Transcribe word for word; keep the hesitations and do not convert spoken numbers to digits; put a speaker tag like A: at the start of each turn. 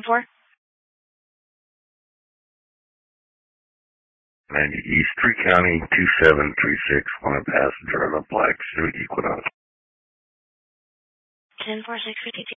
A: For?
B: ninety East, Tree County, two seven three six, wanted passenger on a black Suit Equinox.
A: ten four six fifty two.